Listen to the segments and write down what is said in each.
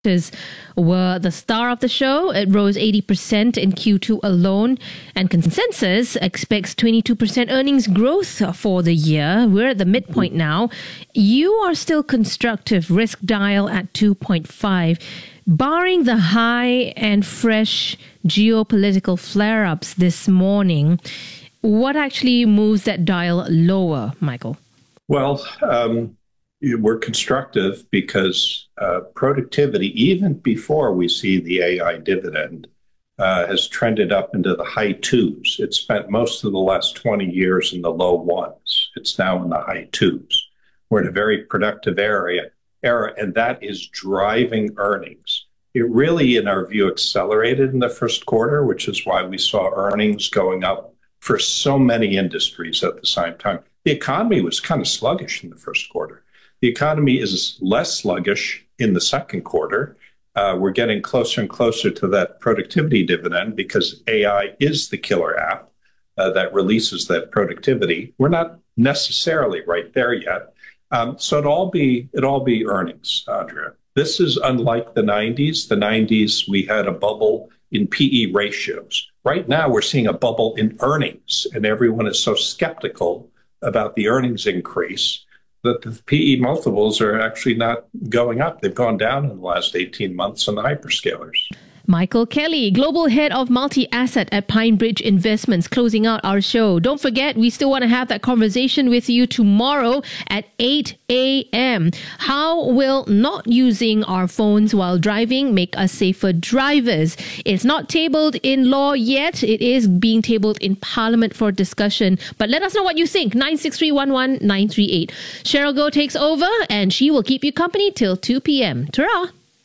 were the star of the show. It rose 80% in Q2 alone, and consensus expects 22% earnings growth for the year. We're at the midpoint now. You are still constructive, risk dial at 2.5. Barring the high and fresh geopolitical flare-ups this morning, what actually moves that dial lower, Michael? Well, we're constructive because productivity, even before we see the AI dividend, has trended up into the high twos. It spent most of the last 20 years in the low ones. It's now in the high twos. We're in a very productive era, and that is driving earnings. It really, in our view, accelerated in the first quarter, which is why we saw earnings going up for so many industries at the same time. The economy was kind of sluggish in the first quarter. The economy is less sluggish in the second quarter. We're getting closer and closer to that productivity dividend because AI is the killer app that releases that productivity. We're not necessarily right there yet. So it'll all be earnings, Andrea. This is unlike the 90s. The 90s, we had a bubble in PE ratios. Right now, we're seeing a bubble in earnings, and everyone is so skeptical about the earnings increase that the PE multiples are actually not going up. They've gone down in the last 18 months on the hyperscalers. Michael Kelly, Global Head of Multi-Asset at PineBridge Investments, closing out our show. Don't forget, we still want to have that conversation with you tomorrow at 8 a.m. How will not using our phones while driving make us safer drivers? It's not tabled in law yet. It is being tabled in Parliament for discussion. But let us know what you think. 963-11-938. Cheryl Goh takes over, and she will keep you company till 2 p.m. Ta-ra!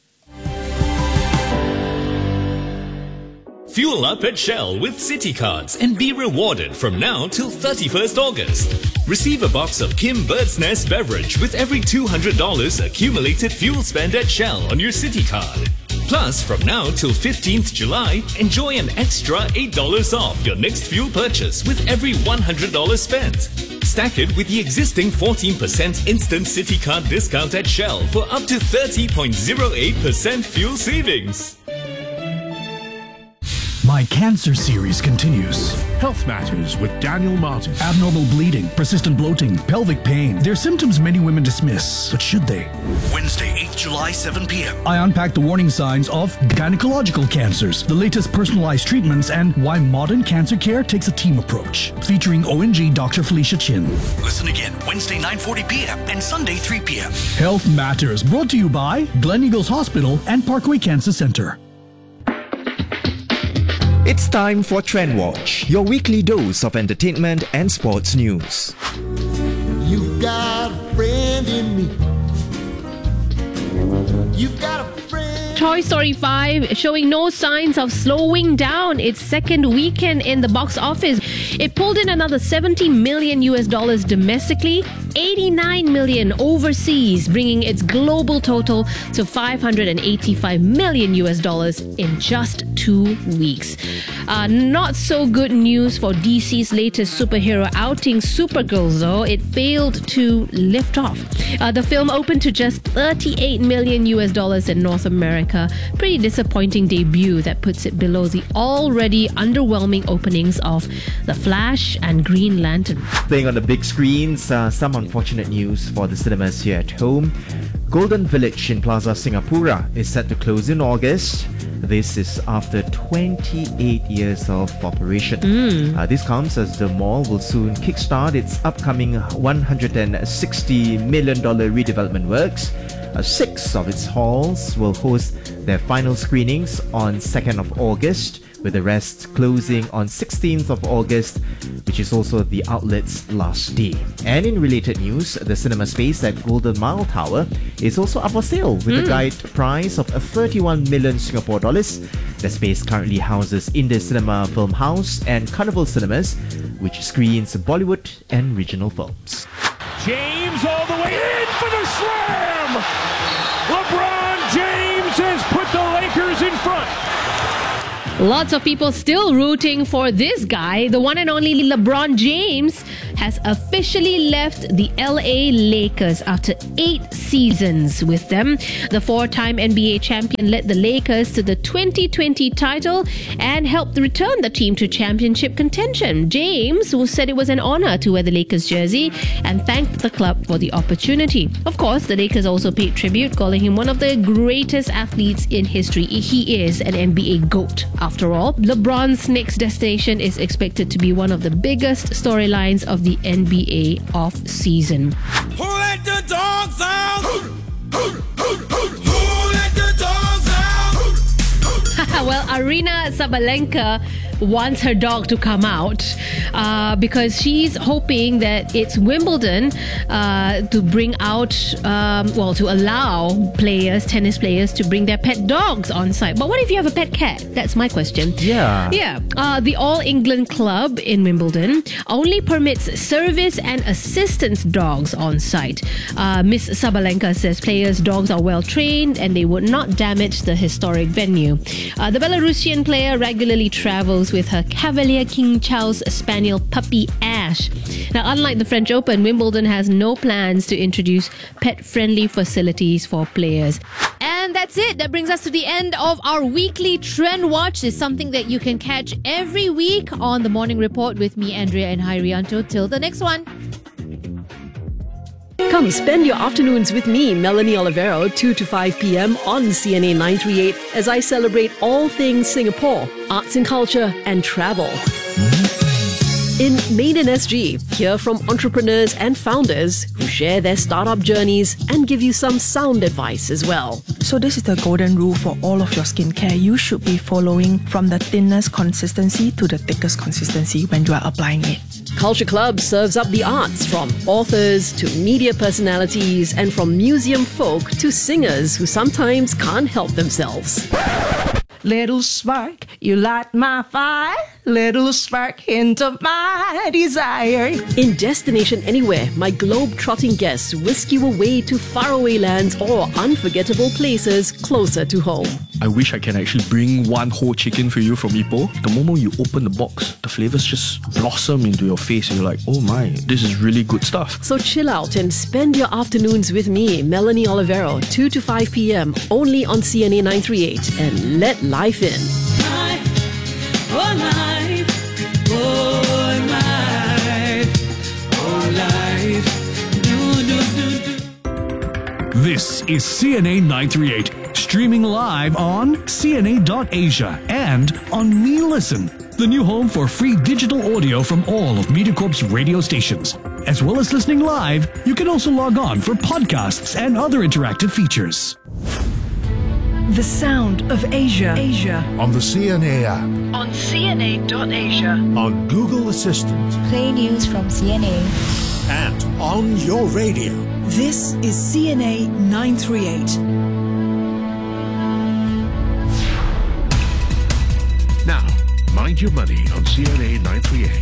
Fuel up at Shell with City Cards and be rewarded from now till 31st August. Receive a box of Kim Bird's Nest beverage with every $200 accumulated fuel spend at Shell on your City Card. Plus, from now till 15th July, enjoy an extra $8 off your next fuel purchase with every $100 spent. Stack it with the existing 14% instant City Card discount at Shell for up to 30.08% fuel savings. My Cancer series continues. Health Matters with Daniel Martin. Abnormal bleeding, persistent bloating, pelvic pain. They're symptoms many women dismiss, but should they? Wednesday, 8th July, 7 p.m. I unpack the warning signs of gynecological cancers, the latest personalized treatments, and why modern cancer care takes a team approach. Featuring ONG Dr. Felicia Chin. Listen again, Wednesday, 9:40 p.m. and Sunday, 3 p.m. Health Matters, brought to you by Gleneagles Hospital and Parkway Cancer Center. It's time for Trend Watch, your weekly dose of entertainment and sports news. You've got a friend in me. You've got a friend. Toy Story 5 showing no signs of slowing down its second weekend in the box office. It pulled in another $70 million domestically, 89 million overseas, bringing its global total to $585 million in just 2 weeks. Not so good news for DC's latest superhero outing, Supergirl, though. It failed to lift off. The film opened to just $38 million in North America. Pretty disappointing debut that puts it below the already underwhelming openings of The Flash and Green Lantern. Playing on the big screens, some unfortunate news for the cinemas here at home. Golden Village in Plaza Singapura is set to close in August. This is after 28 years of operation. This comes as the mall will soon kickstart its upcoming $160 million redevelopment works. 6 of its halls will host their final screenings on 2nd of August, with the rest closing on 16th of August, which is also the outlet's last day. And in related news, the cinema space at Golden Mile Tower is also up for sale with a guide price of 31 million Singapore dollars. The space currently houses Indus Cinema Film House and Carnival Cinemas, which screens Bollywood and regional films. James all the way in for the slam! LeBron James has put the Lakers in front. Lots of people still rooting for this guy, the one and only LeBron James. has officially left the LA Lakers after 8 seasons with them. The 4-time NBA champion led the Lakers to the 2020 title and helped return the team to championship contention. James said it was an honor to wear the Lakers jersey and thanked the club for the opportunity. Of course, the Lakers also paid tribute, calling him one of the greatest athletes in history. He is an NBA GOAT, after all. LeBron's next destination is expected to be one of the biggest storylines of the NBA off-season. Who let the dogs out? Who let the dogs out? Well, Aryna Sabalenka wants her dog to come out because she's hoping that it's Wimbledon to bring out, to allow tennis players to bring their pet dogs on site. But what if you have a pet cat? That's my question. Yeah. The All England Club in Wimbledon only permits service and assistance dogs on site. Miss Sabalenka says players' dogs are well trained and they would not damage the historic venue. The Belarusian player regularly travels with her Cavalier King Charles Spaniel puppy Ash. Now, unlike the French Open, Wimbledon has no plans to introduce pet-friendly facilities for players. And that's it. That brings us to the end of our weekly Trend Watch. It's something that you can catch every week on the Morning Report with me, Andrea and Hairianto. Till the next one. Come spend your afternoons with me, Melanie Olivero, 2 to 5 p.m. on CNA 938 as I celebrate all things Singapore, arts and culture, and travel. In Made in SG, hear from entrepreneurs and founders who share their startup journeys and give you some sound advice as well. So this is the golden rule for all of your skincare. You should be following from the thinnest consistency to the thickest consistency when you are applying it. Culture Club serves up the arts, from authors to media personalities and from museum folk to singers who sometimes can't help themselves. Little spark, you light my fire. Little spark, hint of my desire. In Destination Anywhere, my globe-trotting guests whisk you away to faraway lands or unforgettable places closer to home. I wish I can actually bring one whole chicken for you from Ipoh. The moment you open the box, the flavors just blossom into your face and you're like, oh my, this is really good stuff. So chill out and spend your afternoons with me, Melanie Olivero, 2 to 5 p.m. only on CNA 938, and let life in. This is CNA 938, streaming live on CNA.Asia and on Me Listen, the new home for free digital audio from all of MediaCorp's radio stations. As well as listening live, you can also log on for podcasts and other interactive features. The sound of Asia. On the CNA app. On CNA.Asia. On Google Assistant. Play news from CNA. And on your radio. This is CNA 938. Now, mind your money on CNA 938.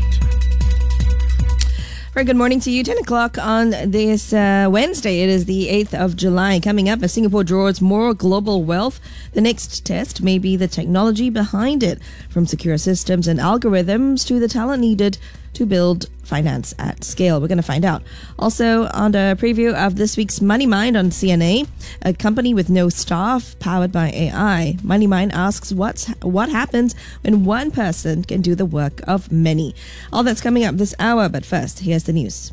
Very good morning to you. 10 o'clock on this Wednesday. It is the 8th of July. Coming up, as Singapore draws more global wealth, the next test may be the technology behind it, from secure systems and algorithms to the talent needed to build finance at scale. We're going to find out. Also, on the preview of this week's Money Mind on CNA, a company with no staff powered by AI. Money Mind asks what happens when one person can do the work of many. All that's coming up this hour, but first, here's the news.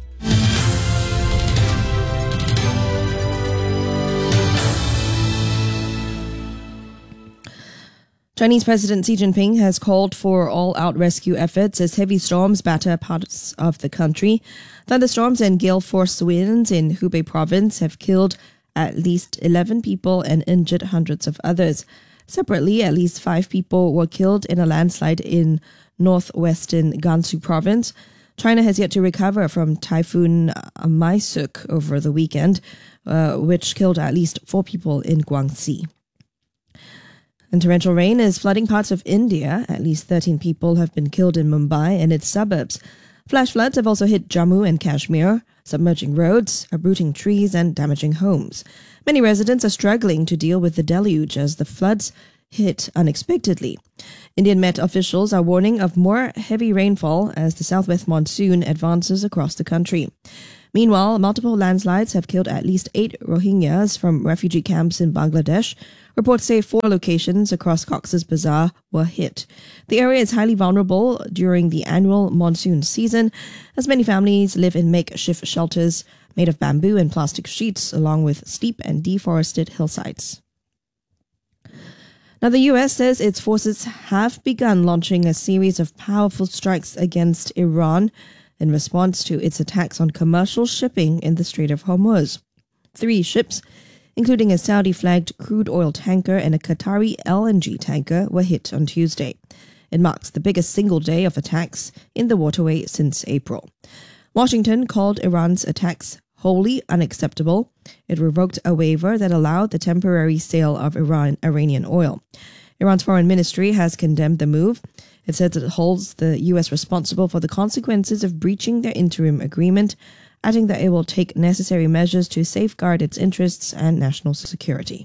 Chinese President Xi Jinping has called for all-out rescue efforts as heavy storms batter parts of the country. Thunderstorms and gale-force winds in Hubei province have killed at least 11 people and injured hundreds of others. Separately, at least 5 people were killed in a landslide in northwestern Gansu province. China has yet to recover from Typhoon Maisuk over the weekend, which killed at least 4 people in Guangxi. And torrential rain is flooding parts of India. At least 13 people have been killed in Mumbai and its suburbs. Flash floods have also hit Jammu and Kashmir, submerging roads, uprooting trees and damaging homes. Many residents are struggling to deal with the deluge as the floods hit unexpectedly. Indian Met officials are warning of more heavy rainfall as the southwest monsoon advances across the country. Meanwhile, multiple landslides have killed at least 8 Rohingyas from refugee camps in Bangladesh. Reports say 4 locations across Cox's Bazar were hit. The area is highly vulnerable during the annual monsoon season, as many families live in makeshift shelters made of bamboo and plastic sheets, along with steep and deforested hillsides. Now, the US says its forces have begun launching a series of powerful strikes against Iran in response to its attacks on commercial shipping in the Strait of Hormuz. 3 ships, including a Saudi-flagged crude oil tanker and a Qatari LNG tanker, were hit on Tuesday. It marks the biggest single day of attacks in the waterway since April. Washington called Iran's attacks wholly unacceptable. It revoked a waiver that allowed the temporary sale of Iranian oil. Iran's foreign ministry has condemned the move. It says it holds the U.S. responsible for the consequences of breaching their interim agreement, adding that it will take necessary measures to safeguard its interests and national security.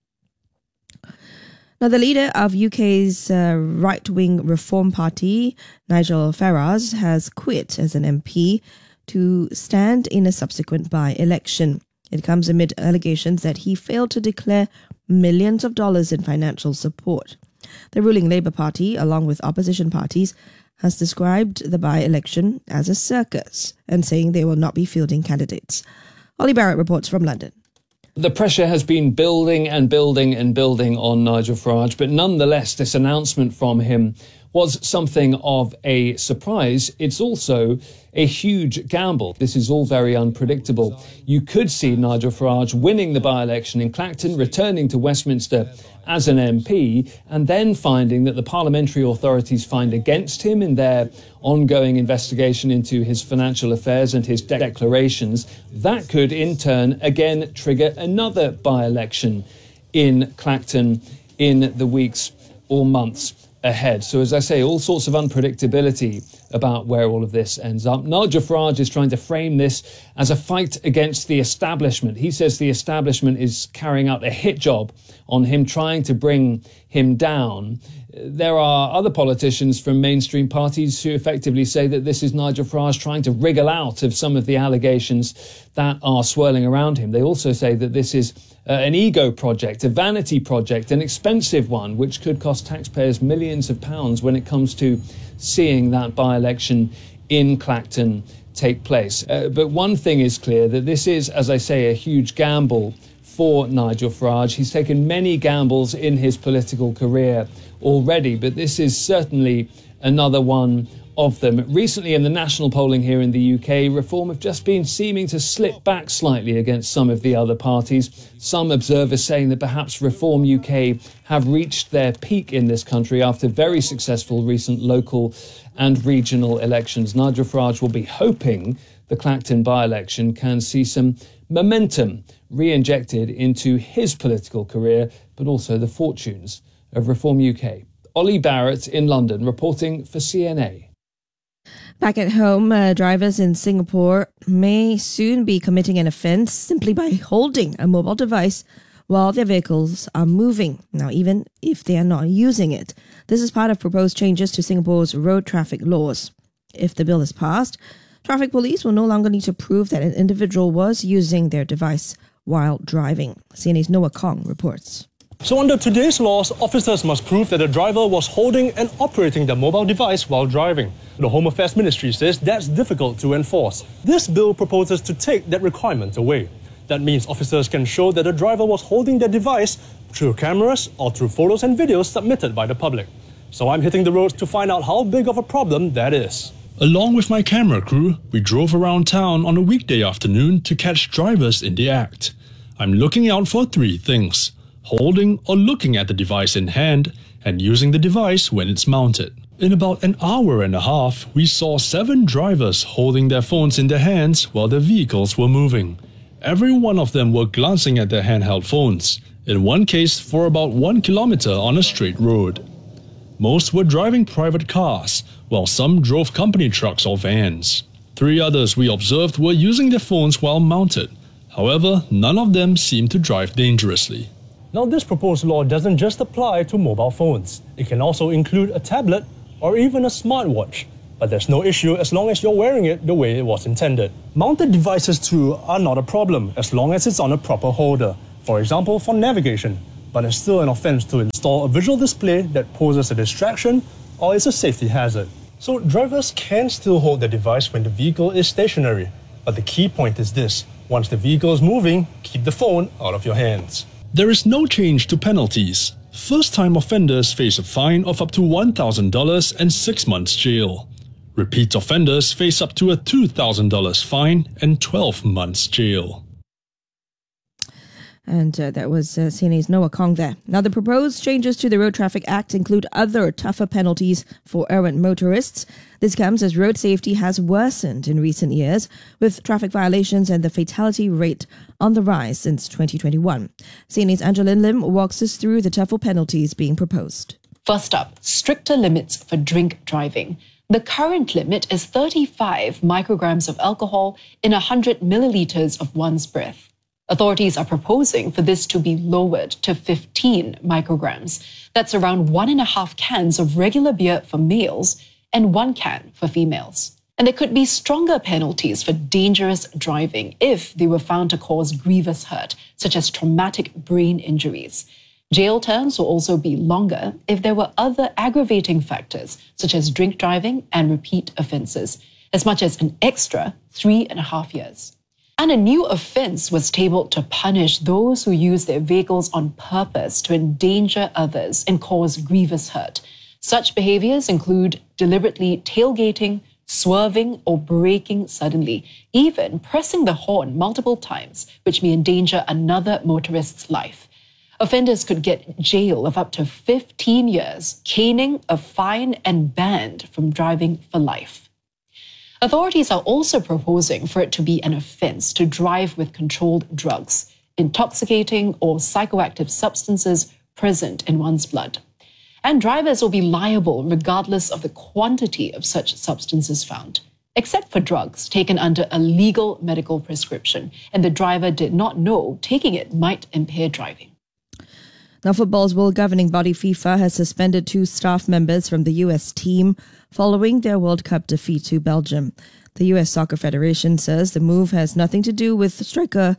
Now, the leader of UK's right-wing Reform Party, Nigel Farage, has quit as an MP to stand in a subsequent by-election. It comes amid allegations that he failed to declare millions of dollars in financial support. The ruling Labour Party, along with opposition parties, has described the by-election as a circus and saying they will not be fielding candidates. Ollie Barrett reports from London. The pressure has been building and building and building on Nigel Farage, but nonetheless, this announcement from him was something of a surprise. It's also a huge gamble. This is all very unpredictable. You could see Nigel Farage winning the by-election in Clacton, returning to Westminster as an MP, and then finding that the parliamentary authorities find against him in their ongoing investigation into his financial affairs and his declarations. That could, in turn, again trigger another by-election in Clacton in the weeks or months ahead. So, as I say, all sorts of unpredictability about where all of this ends up. Nigel Farage is trying to frame this as a fight against the establishment. He says the establishment is carrying out a hit job on him, trying to bring him down. There are other politicians from mainstream parties who effectively say that this is Nigel Farage trying to wriggle out of some of the allegations that are swirling around him. They also say that this is an ego project, a vanity project, an expensive one, which could cost taxpayers millions of pounds when it comes to seeing that by-election in Clacton take place. But one thing is clear, that this is, as I say, a huge gamble for Nigel Farage. He's taken many gambles in his political career already, but this is certainly another one of them. Recently, in the national polling here in the UK, Reform have just been seeming to slip back slightly against some of the other parties. Some observers saying that perhaps Reform UK have reached their peak in this country after very successful recent local and regional elections. Nigel Farage will be hoping the Clacton by-election can see some momentum re-injected into his political career, but also the fortunes of Reform UK. Ollie Barrett in London, reporting for CNA. Back at home, drivers in Singapore may soon be committing an offence simply by holding a mobile device while their vehicles are moving. Now, even if they are not using it. This is part of proposed changes to Singapore's road traffic laws. If the bill is passed, traffic police will no longer need to prove that an individual was using their device while driving. CNA's Noah Kong reports. So under today's laws, officers must prove that the driver was holding and operating their mobile device while driving. The Home Affairs Ministry says that's difficult to enforce. This bill proposes to take that requirement away. That means officers can show that the driver was holding their device through cameras or through photos and videos submitted by the public. So I'm hitting the roads to find out how big of a problem that is. Along with my camera crew, we drove around town on a weekday afternoon to catch drivers in the act. I'm looking out for 3 things: holding or looking at the device in hand, and using the device when it's mounted. In about an hour and a half, we saw 7 drivers holding their phones in their hands while their vehicles were moving. Every one of them were glancing at their handheld phones, in one case for about 1 kilometer on a straight road. Most were driving private cars, while some drove company trucks or vans. 3 others we observed were using their phones while mounted. However, none of them seemed to drive dangerously. Now, this proposed law doesn't just apply to mobile phones. It can also include a tablet or even a smartwatch. But there's no issue as long as you're wearing it the way it was intended. Mounted devices too are not a problem as long as it's on a proper holder, for example for navigation. But it's still an offense to install a visual display that poses a distraction or is a safety hazard. So drivers can still hold the device when the vehicle is stationary. But the key point is this: once the vehicle is moving, keep the phone out of your hands. There is no change to penalties. First-time offenders face a fine of up to $1,000 and 6 months jail. Repeat offenders face up to a $2,000 fine and 12 months jail. And that was CNA's Noah Kong there. Now, the proposed changes to the Road Traffic Act include other tougher penalties for errant motorists. This comes as road safety has worsened in recent years, with traffic violations and the fatality rate on the rise since 2021. CNA's Angeline Lim walks us through the tougher penalties being proposed. First up, stricter limits for drink driving. The current limit is 35 micrograms of alcohol in 100 milliliters of one's breath. Authorities are proposing for this to be lowered to 15 micrograms. That's around 1.5 cans of regular beer for males and 1 can for females. And there could be stronger penalties for dangerous driving if they were found to cause grievous hurt, such as traumatic brain injuries. Jail terms will also be longer if there were other aggravating factors, such as drink driving and repeat offences, as much as an extra 3.5 years. And a new offence was tabled to punish those who use their vehicles on purpose to endanger others and cause grievous hurt. Such behaviours include deliberately tailgating, swerving or braking suddenly, even pressing the horn multiple times, which may endanger another motorist's life. Offenders could get jail of up to 15 years, caning, a fine, and banned from driving for life. Authorities are also proposing for it to be an offence to drive with controlled drugs, intoxicating or psychoactive substances present in one's blood. And drivers will be liable regardless of the quantity of such substances found, except for drugs taken under a legal medical prescription, and the driver did not know taking it might impair driving. Now, football's world governing body FIFA has suspended 2 staff members from the US team following their World Cup defeat to Belgium. The US Soccer Federation says the move has nothing to do with striker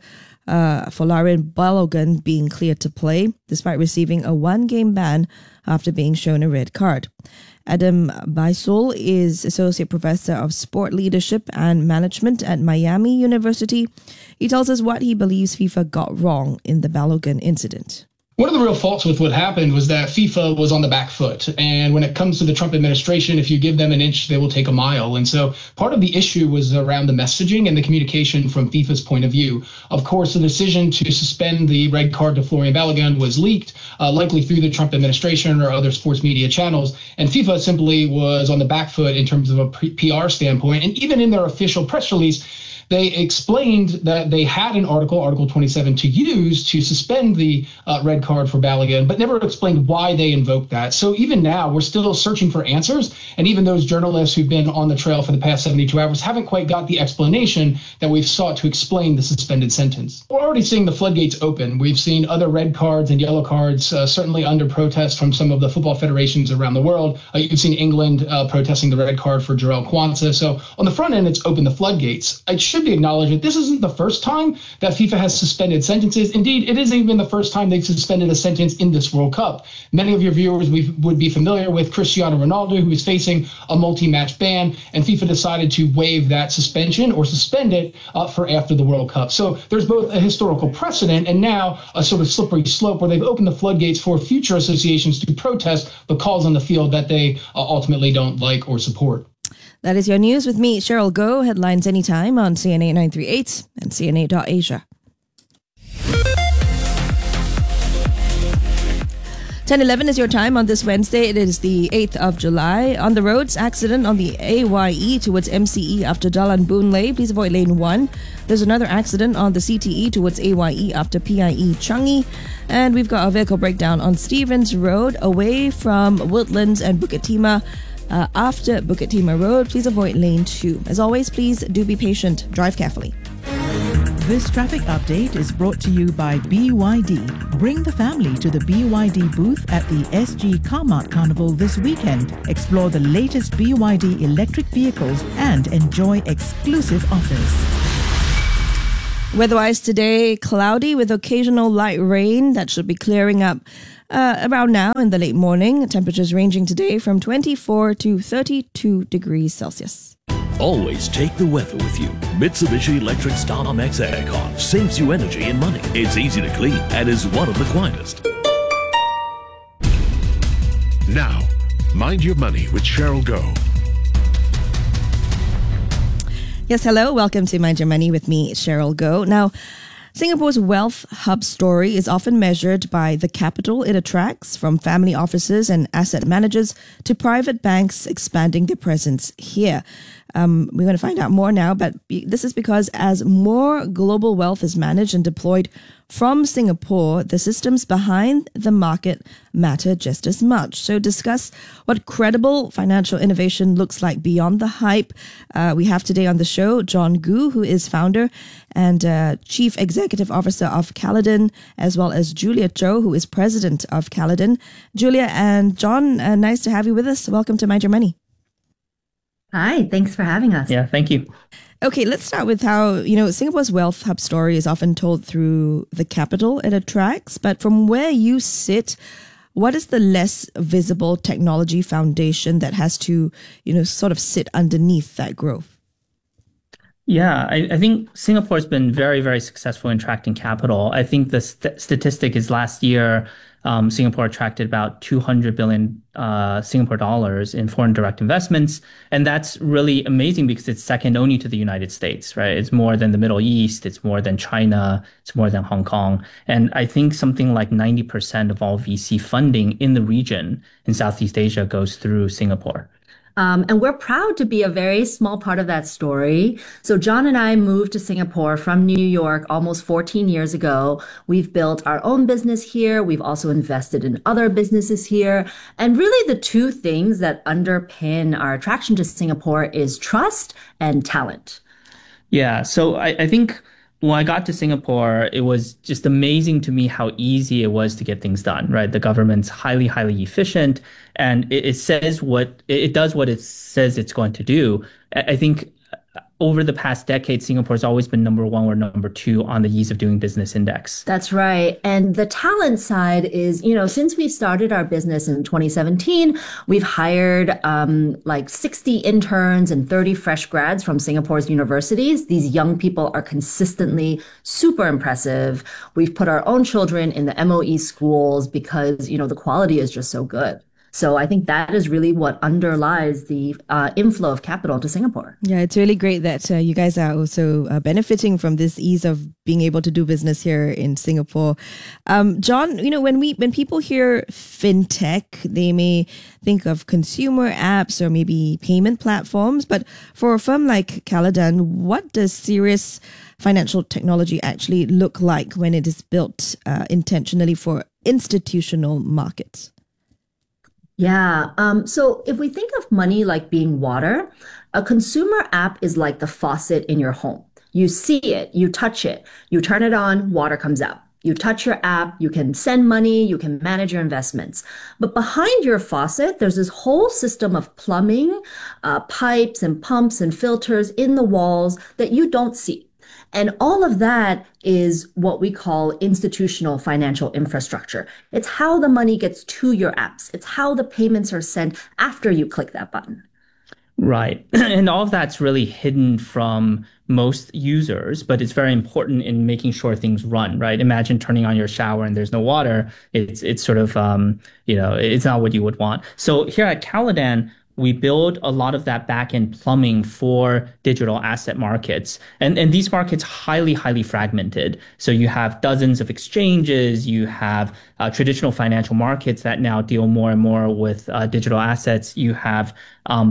Folarin Balogun being cleared to play, despite receiving a 1-game ban after being shown a red card. Adam Baisol is Associate Professor of Sport Leadership and Management at Miami University. He tells us what he believes FIFA got wrong in the Balogun incident. One of the real faults with what happened was that FIFA was on the back foot. And when it comes to the Trump administration, if you give them an inch, they will take a mile. And so part of the issue was around the messaging and the communication from FIFA's point of view. Of course, the decision to suspend the red card to Folarin Balogun was leaked, likely through the Trump administration or other sports media channels. And FIFA simply was on the back foot in terms of a PR standpoint. And even in their official press release, they explained that they had an Article 27, to use to suspend the red card for Balogun, but never explained why they invoked that. So even now, we're still searching for answers. And even those journalists who've been on the trail for the past 72 hours haven't quite got the explanation that we've sought to explain the suspended sentence. We're already seeing the floodgates open. We've seen other red cards and yellow cards, certainly under protest from some of the football federations around the world. You've seen England protesting the red card for Jarell Quansah. So on the front end, it's opened the floodgates. It should be acknowledged that this isn't the first time that FIFA has suspended sentences. Indeed, it isn't even the first time they've suspended a sentence in this World Cup. Many of your viewers would be familiar with Cristiano Ronaldo, who is facing a multi-match ban, and FIFA decided to waive that suspension or suspend it for after the World Cup. So there's both a historical precedent and now a sort of slippery slope where they've opened the floodgates for future associations to protest the calls on the field that they ultimately don't like or support. That is your news with me, Cheryl Go. Headlines anytime on CNA 938 and CNA.Asia. 10:11 is your time on this Wednesday. It is the 8th of July. On the roads, accident on the AYE towards MCE after Jalan Boon Lay. Please avoid lane 1. There's another accident on the CTE towards AYE after PIE Changi. And we've got a vehicle breakdown on Stevens Road away from Woodlands and Bukit Timah. After Bukit Timah Road, please avoid lane 2. As always, please do be patient. Drive carefully. This traffic update is brought to you by BYD. Bring the family to the BYD booth at the SG Carmart Carnival this weekend. Explore the latest BYD electric vehicles and enjoy exclusive offers. Weather-wise today, cloudy with occasional light rain that should be clearing up around now in the late morning. Temperatures ranging today from 24 to 32 degrees Celsius. Always take the weather with you. Mitsubishi Electric Star Max Aircon saves you energy and money. It's easy to clean and is one of the quietest. Now, Mind Your Money with Cheryl Go. Yes, hello. Welcome to Mind Your Money with me, Cheryl Go. Now, Singapore's wealth hub story is often measured by the capital it attracts, from family offices and asset managers to private banks expanding their presence here. We're going to find out more now, but this is because as more global wealth is managed and deployed from Singapore, the systems behind the market matter just as much. So discuss what credible financial innovation looks like beyond the hype. We have today on the show John Gu, who is founder and Chief Executive Officer of Caledon, as well as Julia Cho, who is President of Caledon. Julia and John, nice to have you with us. Welcome to Mind Your Money. Hi, thanks for having us. Yeah, thank you. Okay, let's start with how, Singapore's wealth hub story is often told through the capital it attracts. But from where you sit, what is the less visible technology foundation that has to, sort of sit underneath that growth? Yeah, I think Singapore's been very, very successful in attracting capital. I think the statistic is last year, Singapore attracted about 200 billion Singapore dollars in foreign direct investments. And that's really amazing because it's second only to the United States, right? It's more than the Middle East. It's more than China. It's more than Hong Kong. And I think something like 90% of all VC funding in the region in Southeast Asia goes through Singapore. And we're proud to be a very small part of that story. So John and I moved to Singapore from New York almost 14 years ago. We've built our own business here. We've also invested in other businesses here. And really the two things that underpin our attraction to Singapore is trust and talent. Yeah, so I think when I got to Singapore, it was just amazing to me how easy it was to get things done, right? The government's highly, highly efficient, and it does what it says it's going to do. I think over the past decade, Singapore's always been number one or number two on the ease of doing business index. That's right. And the talent side is, since we started our business in 2017, we've hired like 60 interns and 30 fresh grads from Singapore's universities. These young people are consistently super impressive. We've put our own children in the MOE schools because, the quality is just so good. So I think that is really what underlies the inflow of capital to Singapore. Yeah, it's really great that you guys are also benefiting from this ease of being able to do business here in Singapore. John, when people hear fintech, they may think of consumer apps or maybe payment platforms. But for a firm like Caledon, what does serious financial technology actually look like when it is built intentionally for institutional markets? Yeah. So if we think of money like being water, a consumer app is like the faucet in your home. You see it, you touch it, you turn it on, water comes out. You touch your app, you can send money, you can manage your investments. But behind your faucet, there's this whole system of plumbing, pipes and pumps and filters in the walls that you don't see. And all of that is what we call institutional financial infrastructure. It's how the money gets to your apps. It's how the payments are sent after you click that button. Right. And all of that's really hidden from most users, but it's very important in making sure things run, right? Imagine turning on your shower and there's no water. It's sort of, it's not what you would want. So here at Caledon, we build a lot of that back-end plumbing for digital asset markets. And these markets highly, highly fragmented. So you have dozens of exchanges, you have traditional financial markets that now deal more and more with digital assets. You have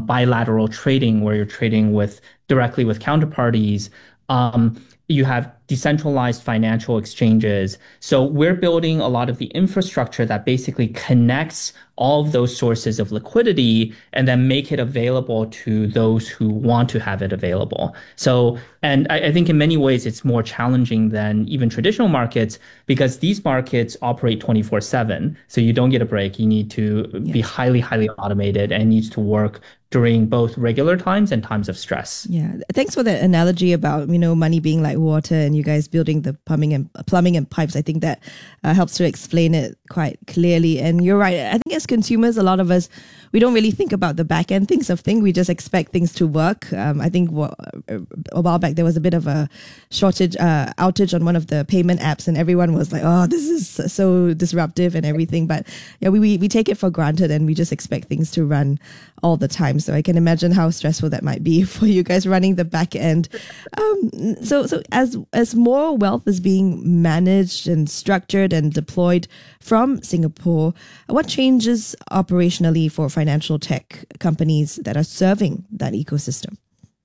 bilateral trading where you're trading directly with counterparties. You have decentralized financial exchanges. So we're building a lot of the infrastructure that basically connects all of those sources of liquidity and then make it available to those who want to have it available. So, and I think in many ways it's more challenging than even traditional markets because these markets operate 24/7. So you don't get a break. You need to be highly, highly automated and needs to work during both regular times and times of stress. Yeah, thanks for that analogy about money being like water and you guys building the plumbing and pipes. I think that helps to explain it quite clearly. And you're right. I think as consumers, a lot of us, we don't really think about the back end things of things. We just expect things to work. I think a while back there was a bit of a outage on one of the payment apps, and everyone was like, "Oh, this is so disruptive and everything." But yeah, we take it for granted and we just expect things to run all the time. So I can imagine how stressful that might be for you guys running the back end. So as more wealth is being managed and structured and deployed from Singapore, what changes operationally for financial tech companies that are serving that ecosystem?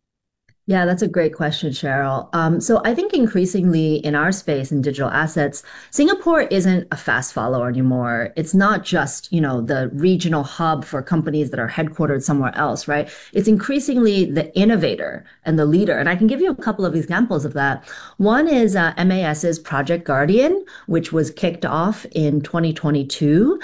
Yeah, that's a great question, Cheryl. So I think increasingly in our space in digital assets, Singapore isn't a fast follower anymore. It's not just, the regional hub for companies that are headquartered somewhere else, right? It's increasingly the innovator and the leader. And I can give you a couple of examples of that. One is MAS's Project Guardian, which was kicked off in 2022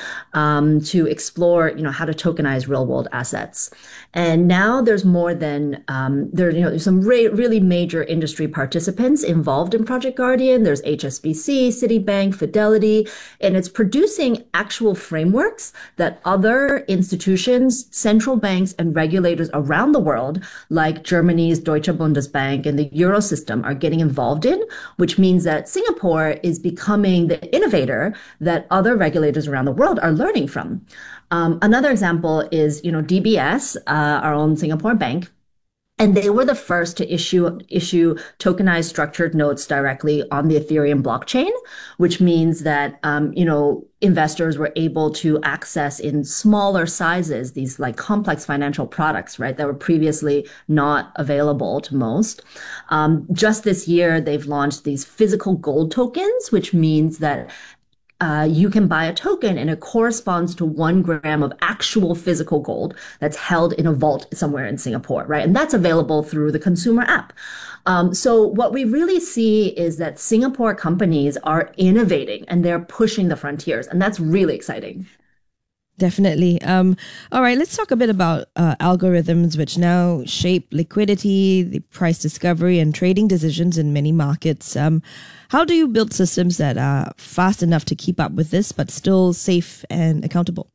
to explore, how to tokenize real world assets. And now there's more than, there's some really major industry participants involved in Project Guardian. There's HSBC, Citibank, Fidelity, and it's producing actual frameworks that other institutions, central banks, and regulators around the world, like Germany's Deutsche Bundesbank and the Eurosystem, are getting involved in, which means that Singapore is becoming the innovator that other regulators around the world are learning from. Another example is, DBS, our own Singapore bank. And they were the first to issue tokenized structured notes directly on the Ethereum blockchain, which means that, investors were able to access in smaller sizes these like complex financial products, right, that were previously not available to most. Just this year, they've launched these physical gold tokens, which means that you can buy a token and it corresponds to 1 gram of actual physical gold that's held in a vault somewhere in Singapore, right? And that's available through the consumer app. So what we really see is that Singapore companies are innovating and they're pushing the frontiers, and that's really exciting. Definitely. All right, let's talk a bit about algorithms, which now shape liquidity, the price discovery, and trading decisions in many markets. How do you build systems that are fast enough to keep up with this, but still safe and accountable?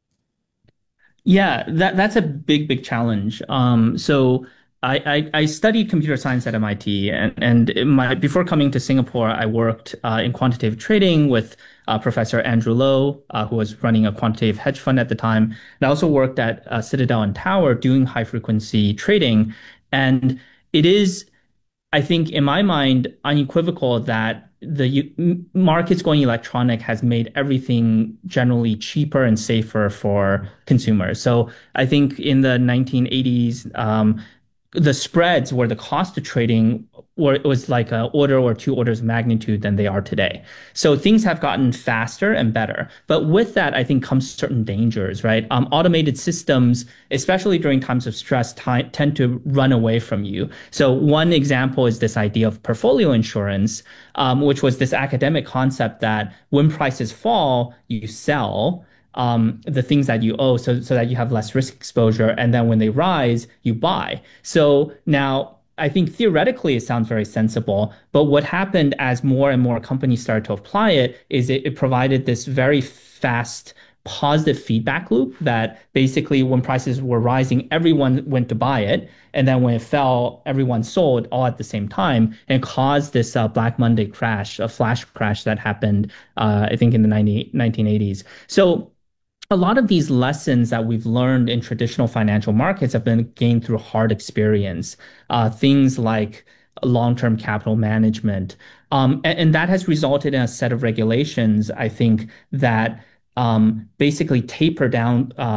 Yeah, that's a big challenge. So I studied computer science at MIT, and before coming to Singapore, I worked in quantitative trading with Professor Andrew Lo, who was running a quantitative hedge fund at the time. And I also worked at Citadel and Tower doing high frequency trading. And it is, I think, in my mind, unequivocal that the markets going electronic has made everything generally cheaper and safer for consumers. So I think in the 1980s, the spreads where the cost of trading was like an order or 2 orders of magnitude than they are today. So things have gotten faster and better. But with that, I think comes certain dangers, right? Automated systems, especially during times of stress, tend to run away from you. So one example is this idea of portfolio insurance, which was this academic concept that when prices fall, you sell the things that you owe so that you have less risk exposure. And then when they rise, you buy. So now I think theoretically it sounds very sensible, but what happened as more and more companies started to apply it is it provided this very fast positive feedback loop that basically when prices were rising, everyone went to buy it. And then when it fell, everyone sold all at the same time and caused this Black Monday crash, a flash crash that happened, I think in the 1980s. So a lot of these lessons that we've learned in traditional financial markets have been gained through hard experience, things like long-term capital management. And that has resulted in a set of regulations, I think, that basically taper down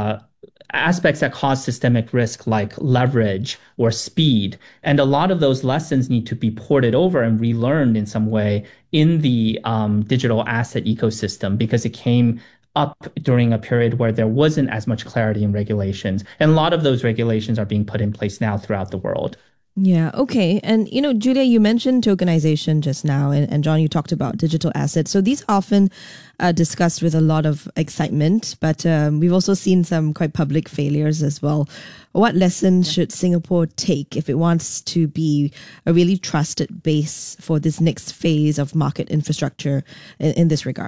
aspects that cause systemic risk like leverage or speed. And a lot of those lessons need to be ported over and relearned in some way in the digital asset ecosystem because it came up during a period where there wasn't as much clarity in regulations. And a lot of those regulations are being put in place now throughout the world. Yeah, okay. And, Julia, you mentioned tokenization just now, and John, you talked about digital assets. So these often discussed with a lot of excitement, but we've also seen some quite public failures as well. What lessons should Singapore take if it wants to be a really trusted base for this next phase of market infrastructure in this regard?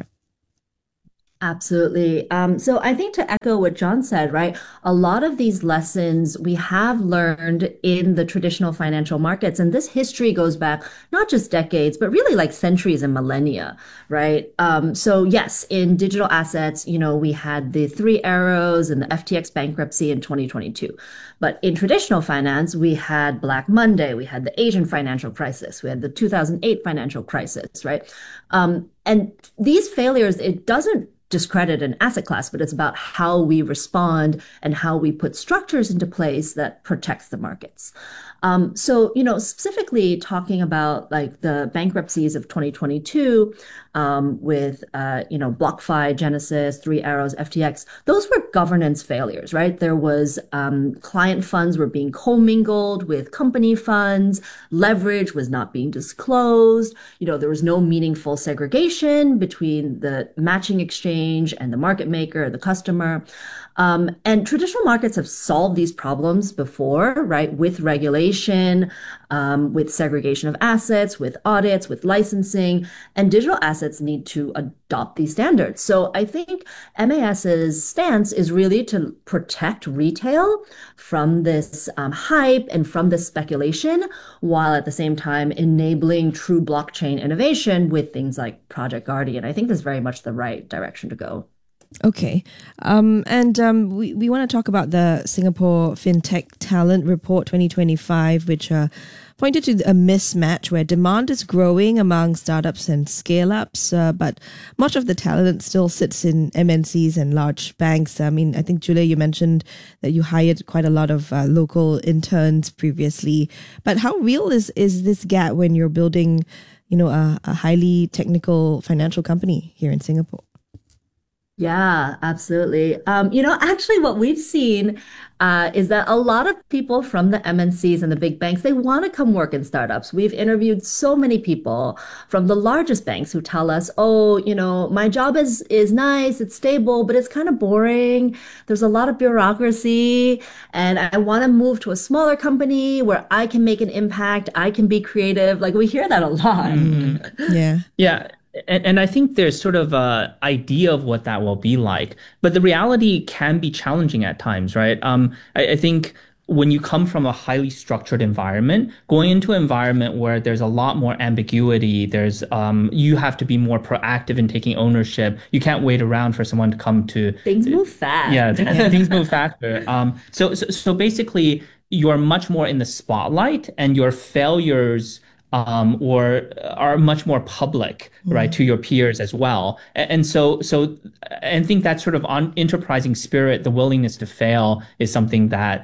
Absolutely. So I think to echo what John said, right, a lot of these lessons we have learned in the traditional financial markets. And this history goes back not just decades, but really like centuries and millennia, right? So yes, in digital assets, we had the Three Arrows and the FTX bankruptcy in 2022. But in traditional finance, we had Black Monday, we had the Asian financial crisis, we had the 2008 financial crisis, right? And these failures, it doesn't discredit an asset class, but it's about how we respond and how we put structures into place that protects the markets. So, specifically talking about like the bankruptcies of 2022 with, BlockFi, Genesis, Three Arrows, FTX, those were governance failures, right? There was client funds were being commingled with company funds, leverage was not being disclosed, there was no meaningful segregation between the matching exchange and the market maker, the customer. And traditional markets have solved these problems before, right? With regulation, with segregation of assets, with audits, with licensing, and digital assets need to adopt these standards. So I think MAS's stance is really to protect retail from this hype and from this speculation, while at the same time enabling true blockchain innovation with things like Project Guardian. I think this is very much the right direction to go. Okay. We want to talk about the Singapore FinTech Talent Report 2025, which pointed to a mismatch where demand is growing among startups and scale-ups, but much of the talent still sits in MNCs and large banks. I mean, I think, Julia, you mentioned that you hired quite a lot of local interns previously, but how real is this gap when you're building, a highly technical financial company here in Singapore? Yeah, absolutely. Actually what we've seen is that a lot of people from the MNCs and the big banks, they want to come work in startups. We've interviewed so many people from the largest banks who tell us, my job is nice, it's stable, but it's kind of boring. There's a lot of bureaucracy, and I want to move to a smaller company where I can make an impact, I can be creative. Like, we hear that a lot. Yeah. Yeah. And I think there's sort of an idea of what that will be like, but the reality can be challenging at times, right? I think when you come from a highly structured environment, going into an environment where there's a lot more ambiguity, there's you have to be more proactive in taking ownership. You can't wait around for someone to come to. Things move fast. Yeah, things move faster. So basically, you're much more in the spotlight, and your failures or are much more public, right, to your peers as well. And so I think that sort of enterprising spirit, the willingness to fail, is something that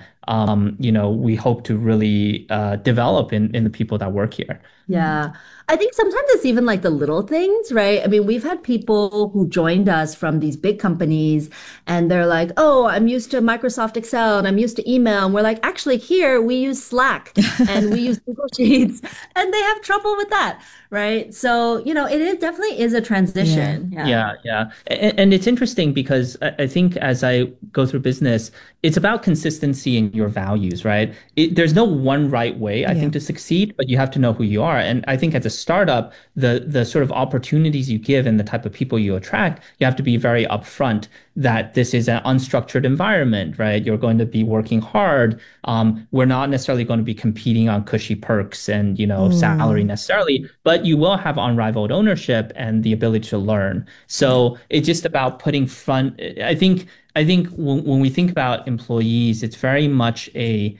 we hope to really develop in the people that work here. Yeah. I think sometimes it's even like the little things, right? I mean, we've had people who joined us from these big companies and they're like, oh, I'm used to Microsoft Excel and I'm used to email. And we're like, actually, here we use Slack and we use Google Sheets, and they have trouble with that, right? So, it definitely is a transition. Yeah. And it's interesting because I think as I go through business, it's about consistency in your values, right? There's no one right way, I think, to succeed, but you have to know who you are. And I think as a startup, the sort of opportunities you give and the type of people you attract, you have to be very upfront that this is an unstructured environment, right? You're going to be working hard. We're not necessarily going to be competing on cushy perks and, salary necessarily, but you will have unrivaled ownership and the ability to learn. So it's just about putting front. I think when we think about employees, it's very much a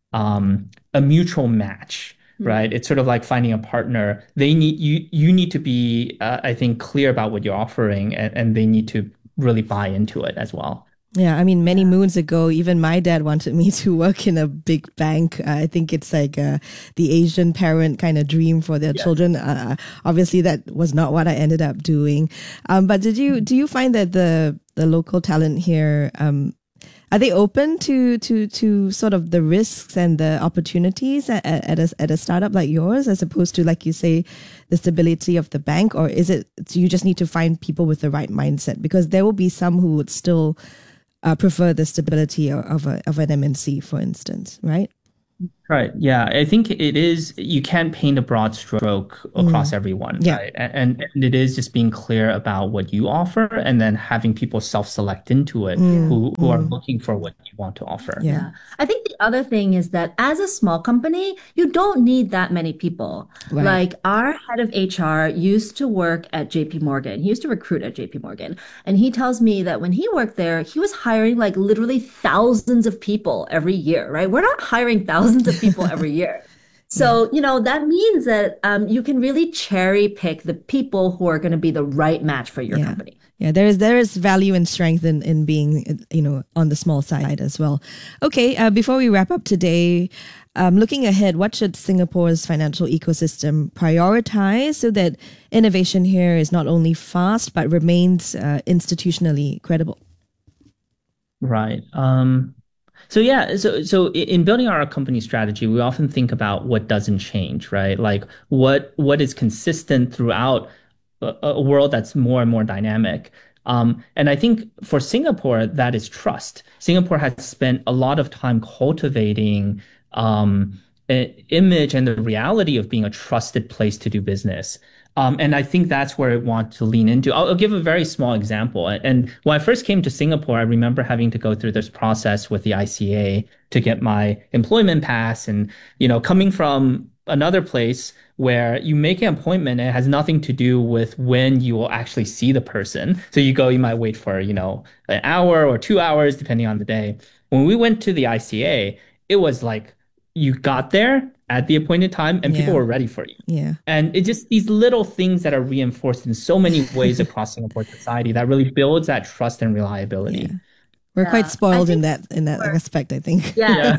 mutual match, right? It's sort of like finding a partner. You need to be, I think, clear about what you're offering, and they need to really buy into it as well. Yeah, I mean, many moons ago, even my dad wanted me to work in a big bank. I think it's like the Asian parent kind of dream for their children. Obviously, that was not what I ended up doing. But do you find that the local talent here, are they open to sort of the risks and the opportunities at a startup like yours, as opposed to, like you say, the stability of the bank? Or is it you just need to find people with the right mindset? Because there will be some who would still prefer the stability of an MNC, for instance, right? Right. Yeah. I think it is, you can't paint a broad stroke across everyone. Yeah. Right. And it is just being clear about what you offer and then having people self-select into it who are looking for what you want to offer. Yeah. I think the other thing is that as a small company, you don't need that many people. Right. Like our head of HR used to work at JP Morgan. He used to recruit at JP Morgan. And he tells me that when he worked there, he was hiring like literally thousands of people every year, right? We're not hiring thousands of people every year. So, that means that you can really cherry pick the people who are going to be the right match for your company. Yeah, there is value and strength in being, on the small side as well. Okay, before we wrap up today, looking ahead, what should Singapore's financial ecosystem prioritize so that innovation here is not only fast but remains institutionally credible? Right. So in building our company strategy, we often think about what doesn't change, right? Like what is consistent throughout a world that's more and more dynamic. And I think for Singapore, that is trust. Singapore has spent a lot of time cultivating an image and the reality of being a trusted place to do business. And I think that's where I want to lean into. I'll give a very small example. And when I first came to Singapore, I remember having to go through this process with the ICA to get my employment pass. And, coming from another place where you make an appointment, and it has nothing to do with when you will actually see the person. So you might wait for, an hour or 2 hours, depending on the day. When we went to the ICA, it was like you got there at the appointed time and people were ready for you. Yeah. And it's just these little things that are reinforced in so many ways across Singapore society that really builds that trust and reliability. Yeah. We're quite spoiled in that aspect, I think. Yeah.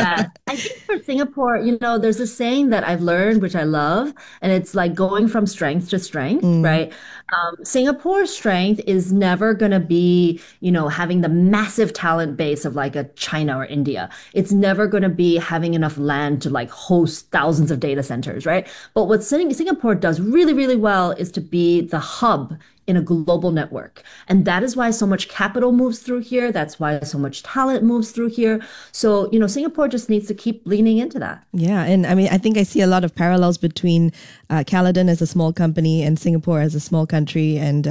I think for Singapore, there's a saying that I've learned, which I love, and it's like going from strength to strength, right? Singapore's strength is never going to be, having the massive talent base of like a China or India. It's never going to be having enough land to like host thousands of data centers, right? But what Singapore does really, really well is to be the hub in a global network. And that is why so much capital moves through here. That's why so much talent moves through here. So, Singapore just needs to keep leaning into that. Yeah. And I mean, I think I see a lot of parallels between Caledon as a small company and Singapore as a small country, and,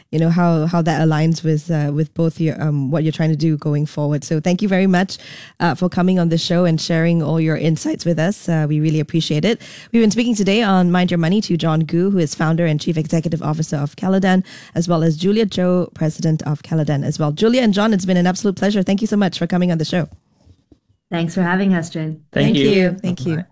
how that aligns with both your, what you're trying to do going forward. So thank you very much for coming on the show and sharing all your insights with us. We really appreciate it. We've been speaking today on Mind Your Money to John Gu, who is founder and chief executive officer of Caledon, as well as Julia Joe, president of Caledon as well. Julia and John, it's been an absolute pleasure. Thank you so much for coming on the show. Thanks for having us, Jen. Thank you. Thank you.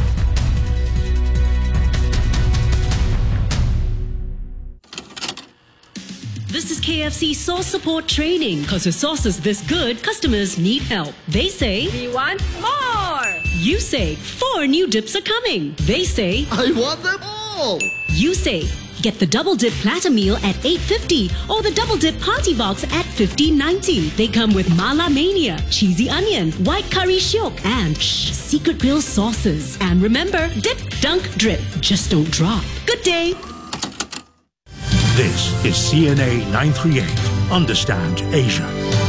This is KFC sauce support training. Because with sauces this good, customers need help. They say, we want more. You say, 4 new dips are coming. They say, I want them all. You say, get the double dip platter meal at $8.50 or the double dip party box at $15.90. They come with Mala Mania, cheesy onion, white curry shiok, and secret grill sauces. And remember, dip, dunk, drip. Just don't drop. Good day. This is CNA 938. Understand Asia.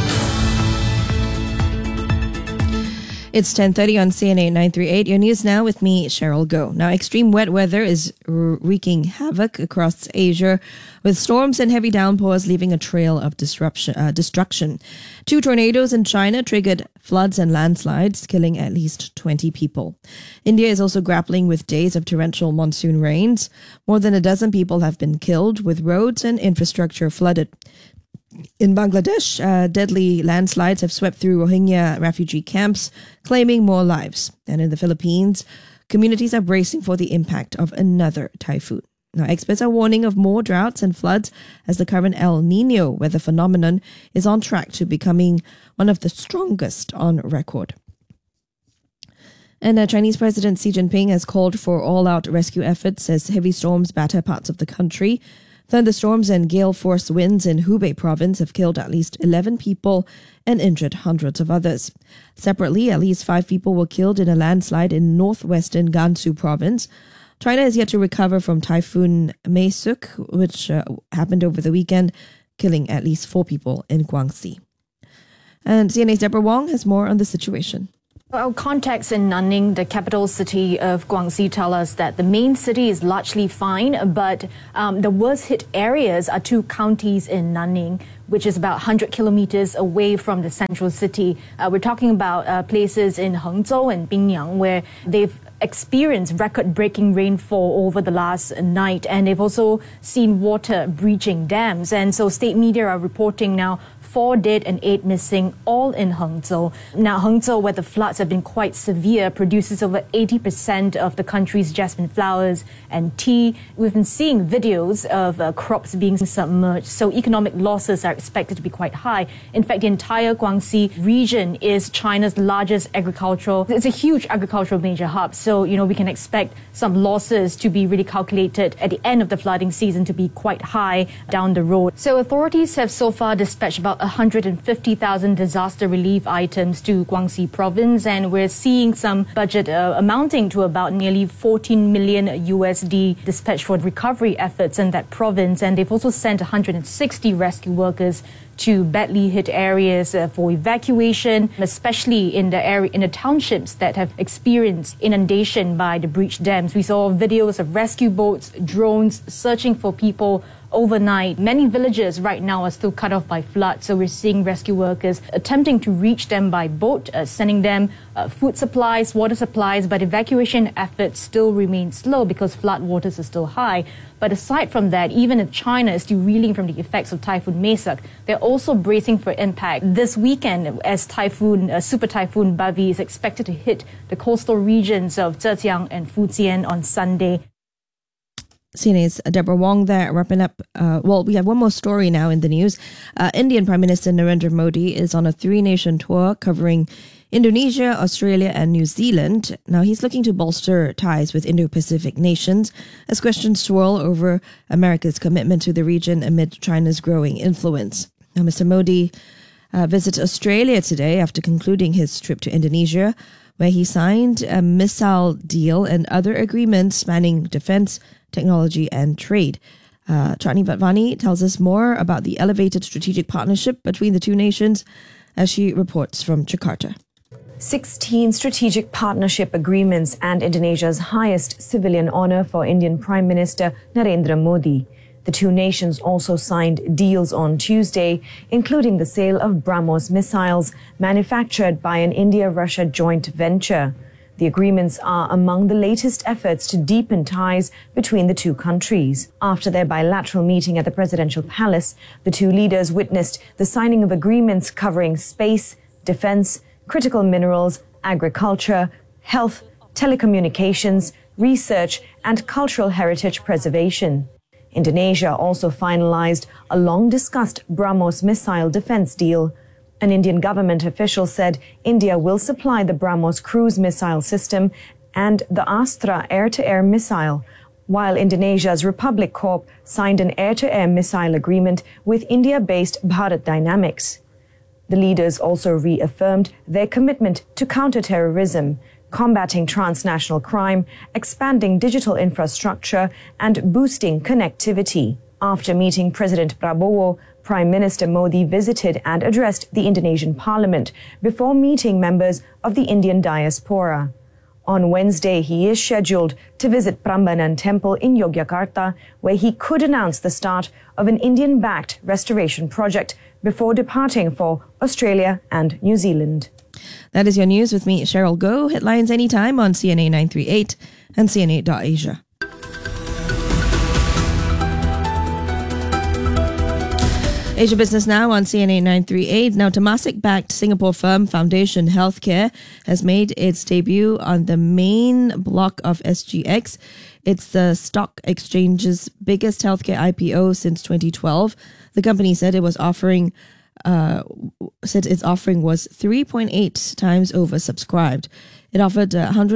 It's 10:30 on CNA 938. Your news now with me, Cheryl Goh. Now, extreme wet weather is wreaking havoc across Asia, with storms and heavy downpours leaving a trail of destruction. 2 tornadoes in China triggered floods and landslides, killing at least 20 people. India is also grappling with days of torrential monsoon rains. More than a dozen people have been killed, with roads and infrastructure flooded. In Bangladesh, deadly landslides have swept through Rohingya refugee camps, claiming more lives. And in the Philippines, communities are bracing for the impact of another typhoon. Now, experts are warning of more droughts and floods as the current El Nino weather phenomenon is on track to becoming one of the strongest on record. And Chinese President Xi Jinping has called for all-out rescue efforts as heavy storms batter parts of the country. Thunderstorms and gale-force winds in Hubei province have killed at least 11 people and injured hundreds of others. Separately, at least 5 people were killed in a landslide in northwestern Gansu province. China is yet to recover from Typhoon Meisuk, which happened over the weekend, killing at least 4 people in Guangxi. And CNA's Deborah Wong has more on the situation. Our contacts in Nanning, the capital city of Guangxi, tell us that the main city is largely fine, but the worst hit areas are 2 counties in Nanning, which is about 100 kilometers away from the central city. We're talking about places in Hangzhou and Binyang where they've experienced record-breaking rainfall over the last night, and they've also seen water breaching dams. And so state media are reporting now 4 dead and 8 missing, all in Hangzhou. Now, Hangzhou, where the floods have been quite severe, produces over 80% of the country's jasmine flowers and tea. We've been seeing videos of crops being submerged, so economic losses are expected to be quite high. In fact, the entire Guangxi region is China's largest agricultural. It's a huge agricultural major hub, so, we can expect some losses to be really calculated at the end of the flooding season to be quite high down the road. So authorities have so far dispatched about 150,000 disaster relief items to Guangxi province, and we're seeing some budget amounting to about nearly 14 million USD dispatched for recovery efforts in that province. And they've also sent 160 rescue workers to badly hit areas for evacuation, especially in the townships that have experienced inundation by the breached dams. We saw videos of rescue boats, drones searching for people overnight. Many villages right now are still cut off by flood, so we're seeing rescue workers attempting to reach them by boat, sending them food supplies, water supplies, but evacuation efforts still remain slow because flood waters are still high. But aside from that, even if China is still reeling from the effects of Typhoon Meisuk, they're also bracing for impact this weekend as Super Typhoon Bavi is expected to hit the coastal regions of Zhejiang and Fujian on Sunday. CNA's Deborah Wong there, wrapping up. We have one more story now in the news. Indian Prime Minister Narendra Modi is on a 3-nation tour covering Indonesia, Australia and New Zealand. Now, he's looking to bolster ties with Indo-Pacific nations as questions swirl over America's commitment to the region amid China's growing influence. Now, Mr. Modi visits Australia today after concluding his trip to Indonesia, where he signed a missile deal and other agreements spanning defense, technology and trade. Chandni Vattvani tells us more about the elevated strategic partnership between the 2 nations as she reports from Jakarta. 16 strategic partnership agreements and Indonesia's highest civilian honor for Indian Prime Minister Narendra Modi. The 2 nations also signed deals on Tuesday, including the sale of BrahMos missiles manufactured by an India-Russia joint venture. The agreements are among the latest efforts to deepen ties between the 2 countries. After their bilateral meeting at the presidential palace, the 2 leaders witnessed the signing of agreements covering space, defense, critical minerals, agriculture, health, telecommunications, research, and cultural heritage preservation. Indonesia also finalized a long-discussed BrahMos missile defense deal. An Indian government official said India will supply the BrahMos cruise missile system and the Astra air-to-air missile, while Indonesia's Republic Corp signed an air-to-air missile agreement with India-based Bharat Dynamics. The leaders also reaffirmed their commitment to counter-terrorism, combating transnational crime, expanding digital infrastructure, and boosting connectivity. After meeting President Prabowo, Prime Minister Modi visited and addressed the Indonesian parliament before meeting members of the Indian diaspora. On Wednesday, he is scheduled to visit Prambanan Temple in Yogyakarta, where he could announce the start of an Indian-backed restoration project before departing for Australia and New Zealand. That is your news with me, Cheryl Goh. Headlines anytime on CNA 938 and CNA.Asia. Asia Business Now on CNA 938. Now, Temasek-backed Singapore firm Foundation Healthcare has made its debut on the main block of SGX. It's the stock exchange's biggest healthcare IPO since 2012. The company said its offering was 3.8 times oversubscribed. It offered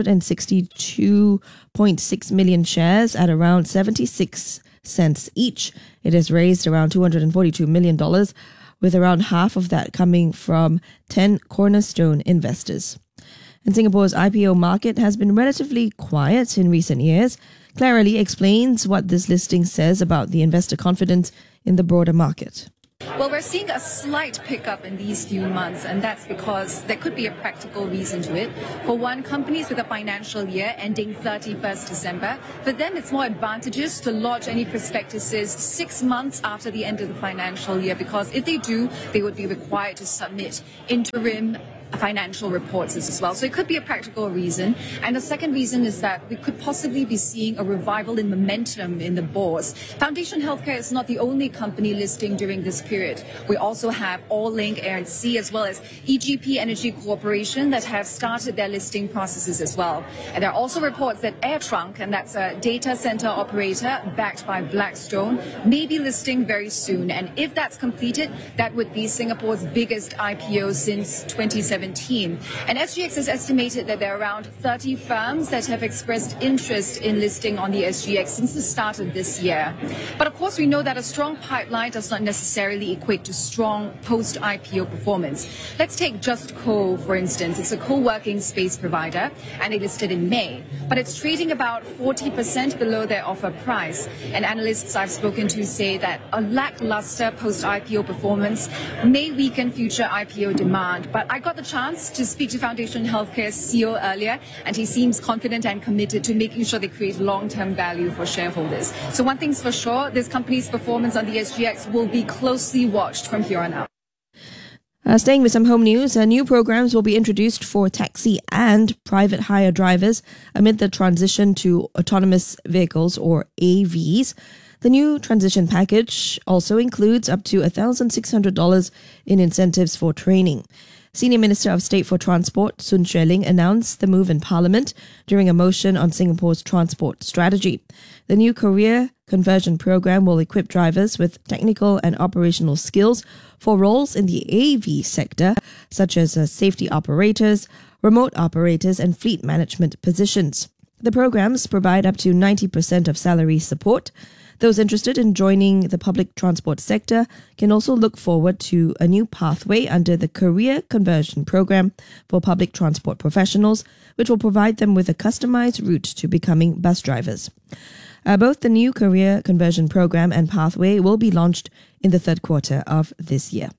162.6 million shares at around 76 cents each. It has raised around $242 million, with around half of that coming from 10 cornerstone investors. And Singapore's IPO market has been relatively quiet in recent years. Clara Lee explains what this listing says about the investor confidence in the broader market. Well, we're seeing a slight pickup in these few months, and that's because there could be a practical reason to it. For one, companies with a financial year ending 31st December, for them it's more advantageous to lodge any prospectuses 6 months after the end of the financial year, because if they do, they would be required to submit interim financial reports as well. So it could be a practical reason. And the second reason is that we could possibly be seeing a revival in momentum in the bourse. Foundation Healthcare is not the only company listing during this period. We also have All-Link Air & Sea, as well as EGP Energy Corporation, that have started their listing processes as well. And there are also reports that AirTrunk, and that's a data center operator backed by Blackstone, may be listing very soon. And if that's completed, that would be Singapore's biggest IPO since 2017. And SGX has estimated that there are around 30 firms that have expressed interest in listing on the SGX since the start of this year. But of course, we know that a strong pipeline does not necessarily equate to strong post-IPO performance. Let's take Just Co, for instance. It's a co-working space provider, and they listed in May. But it's trading about 40% below their offer price. And analysts I've spoken to say that a lackluster post-IPO performance may weaken future IPO demand. But I got the chance to speak to Foundation Healthcare's CEO earlier, and he seems confident and committed to making sure they create long-term value for shareholders. So one thing's for sure, this company's performance on the SGX will be closely watched from here on out. Staying with some home news, new programs will be introduced for taxi and private hire drivers amid the transition to autonomous vehicles, or AVs. The new transition package also includes up to $1,600 in incentives for training. Senior Minister of State for Transport, Sun Xueling, announced the move in Parliament during a motion on Singapore's transport strategy. The new career conversion program will equip drivers with technical and operational skills for roles in the AV sector, such as safety operators, remote operators, and fleet management positions. The programs provide up to 90% of salary support. Those interested in joining the public transport sector can also look forward to a new pathway under the Career Conversion Program for public transport professionals, which will provide them with a customized route to becoming bus drivers. Both the new Career Conversion Program and pathway will be launched in the third quarter of this year.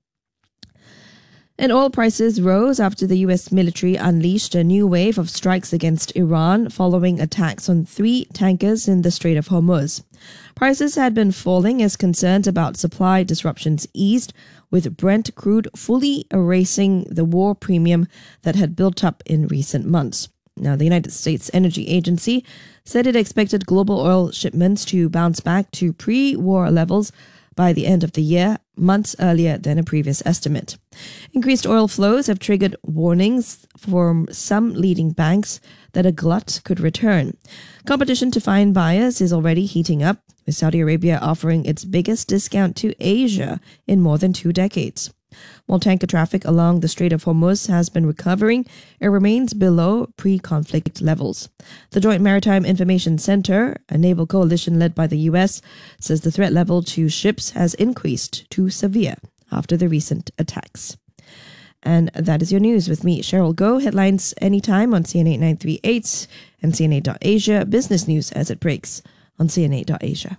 And oil prices rose after the US military unleashed a new wave of strikes against Iran following attacks on 3 tankers in the Strait of Hormuz. Prices had been falling as concerns about supply disruptions eased, with Brent crude fully erasing the war premium that had built up in recent months. Now, the United States Energy Agency said it expected global oil shipments to bounce back to pre-war levels by the end of the year, months earlier than a previous estimate. Increased oil flows have triggered warnings from some leading banks that a glut could return. Competition to find buyers is already heating up, with Saudi Arabia offering its biggest discount to Asia in more than 2 decades. While tanker traffic along the Strait of Hormuz has been recovering, it remains below pre-conflict levels. The Joint Maritime Information Center, a naval coalition led by the US, says the threat level to ships has increased to severe after the recent attacks. And that is your news with me, Cheryl Goh. Headlines anytime on CNA 938 and CNA.Asia. Business news as it breaks on CNA.Asia.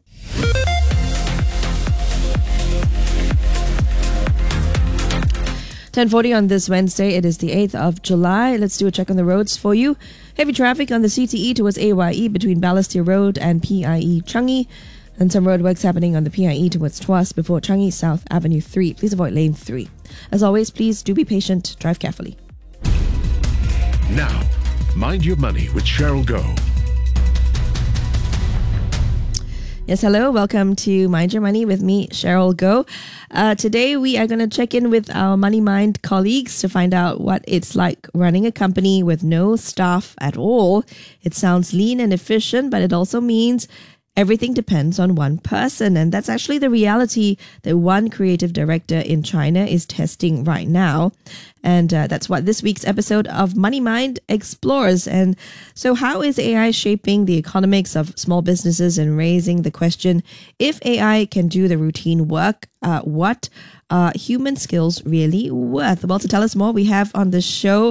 10:40 on this Wednesday. It is the 8th of July. Let's do a check on the roads for you. Heavy traffic on the CTE towards AYE between Balestier Road and PIE Changi. And some roadworks happening on the PIE towards Tuas before Changi South Avenue 3. Please avoid lane 3. As always, please do be patient. Drive carefully. Now, mind your money with Cheryl Goh. Yes, hello. Welcome to Mind Your Money with me, Cheryl Goh. Today, we are going to check in with our Money Mind colleagues to find out what it's like running a company with no staff at all. It sounds lean and efficient, but it also means everything depends on one person. And that's actually the reality that one creative director in China is testing right now. And that's what this week's episode of Money Mind explores. And so how is AI shaping the economics of small businesses and raising the question, if AI can do the routine work, what are human skills really worth? Well, to tell us more, we have on the show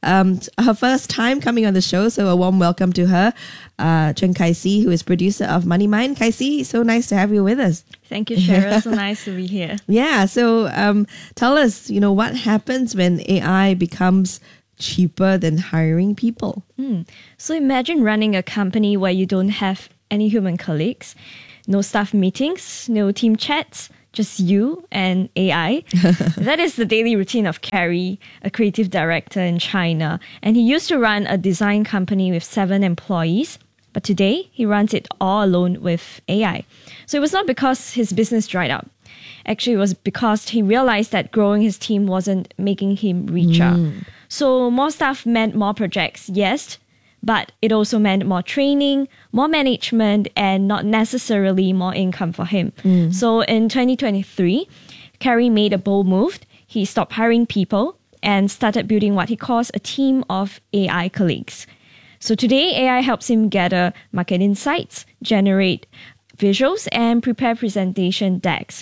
her first time coming on the show. So a warm welcome to her, Chen Kai-Si, who is producer of Money Mind. Kai-Si, so nice to have you with us. Thank you, Cheryl. So nice to be here. Yeah. So tell us, what happens when AI becomes cheaper than hiring people? So imagine running a company where you don't have any human colleagues, no staff meetings, no team chats, just you and AI. That is the daily routine of Carrie, a creative director in China. And he used to run a design company with 7 employees. But today, he runs it all alone with AI. So it was not because his business dried up. Actually, it was because he realized that growing his team wasn't making him richer. So more staff meant more projects, yes, but it also meant more training, more management, and not necessarily more income for him. So in 2023, Carrie made a bold move. He stopped hiring people and started building what he calls a team of AI colleagues. So today, AI helps him gather market insights, generate visuals, and prepare presentation decks.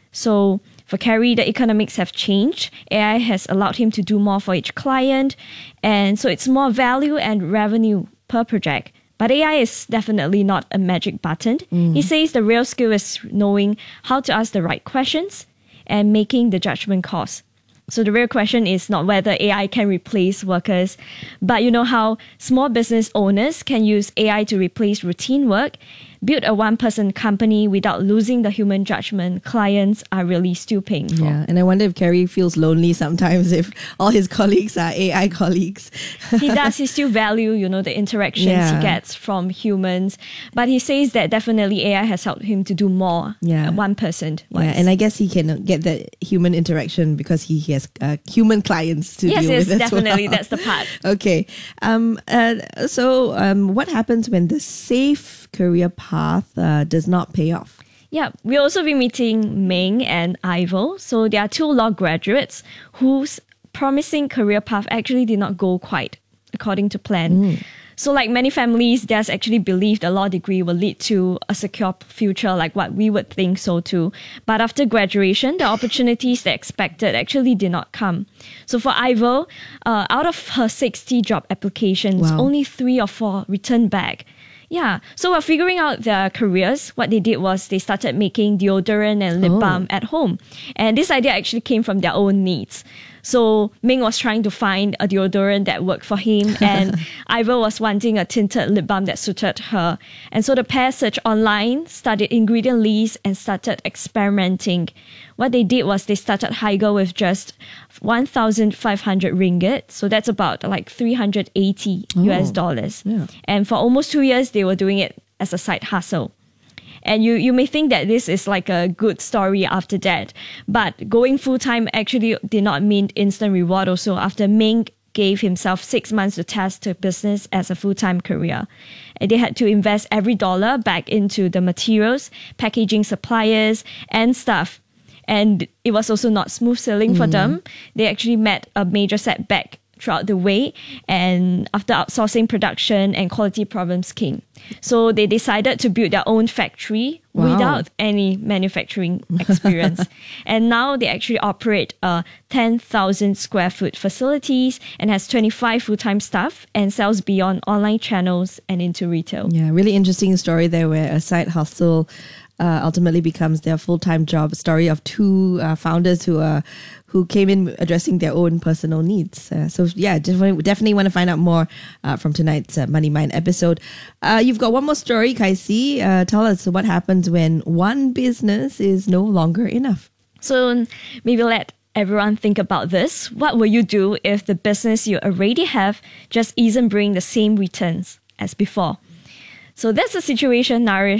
So for Carrie, the economics have changed. AI has allowed him to do more for each client. And so it's more value and revenue per project. But AI is definitely not a magic button. He says the real skill is knowing how to ask the right questions and making the judgment calls. So the real question is not whether AI can replace workers, but how small business owners can use AI to replace routine work, build a one-person company without losing the human judgment clients are really still paying for. Yeah, and I wonder if Carrie feels lonely sometimes if all his colleagues are AI colleagues. He does. He still value, the interactions he gets from humans. But he says that definitely AI has helped him to do more. One person. Yeah, and I guess he can get that human interaction because he has human clients to deal with as well. Yes, definitely. That's the part. Okay. So what happens when the safe career path does not pay off? Yeah, we'll also be meeting Ming and Ivo. So they are 2 law graduates whose promising career path actually did not go quite according to plan. So like many families, there's actually believed a law degree will lead to a secure future, like what we would think so too. But after graduation, the opportunities they expected actually did not come. So for Ivo, out of her 60 job applications, only 3 or 4 returned back. Yeah, so while figuring out their careers, what they did was they started making deodorant and lip balm at home. And this idea actually came from their own needs. So Ming was trying to find a deodorant that worked for him, and Ivo was wanting a tinted lip balm that suited her. And so the pair searched online, studied ingredient lists, and started experimenting. What they did was they started Haigo with just 1,500 ringgit. So that's about like 380 US dollars. Yeah. And for almost 2 years, they were doing it as a side hustle. And you may think that this is like a good story after that. But going full-time actually did not mean instant reward also. After Ming gave himself 6 months to test the business as a full-time career. And they had to invest every dollar back into the materials, packaging suppliers, and stuff. And it was also not smooth sailing for them. They actually met a major setback throughout the way, and after outsourcing, production and quality problems came. So they decided to build their own factory without any manufacturing experience. And now they actually operate a 10,000 square foot facilities and has 25 full-time staff and sells beyond online channels and into retail. Yeah, really interesting story there where a side hustle ultimately becomes their full-time job. A story of 2 founders who came in addressing their own personal needs. So yeah, definitely want to find out more from tonight's Money Mind episode. You've got one more story, Kai-Si. Tell us what happens when one business is no longer enough. So maybe let everyone think about this. What will you do if the business you already have just isn't bringing the same returns as before? So that's the situation Naresh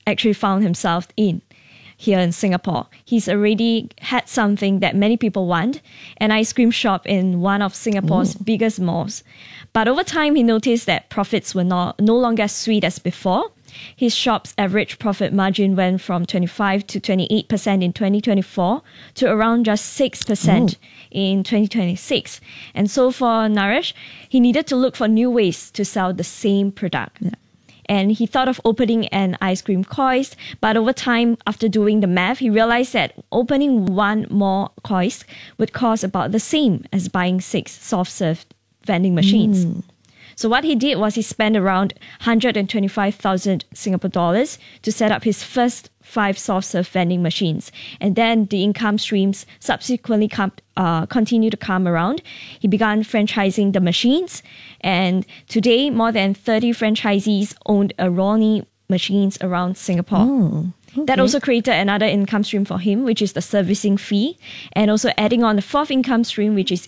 actually found himself in here in Singapore. He's already had something that many people want, an ice cream shop in one of Singapore's biggest malls. But over time, he noticed that profits were no longer as sweet as before. His shop's average profit margin went from 25 to 28% in 2024 to around just 6% in 2026. And so for Naresh, he needed to look for new ways to sell the same product. Yeah. And he thought of opening an ice cream kiosk, but over time, after doing the math, he realized that opening one more kiosk would cost about the same as buying 6 soft-serve vending machines. So what he did was he spent around 125,000 Singapore dollars to set up his first 5 soft-serve vending machines. And then the income streams subsequently continue to come around. He began franchising the machines. And today, more than 30 franchisees owned Aroni machines around Singapore. That also created another income stream for him, which is the servicing fee. And also adding on the 4th income stream, which is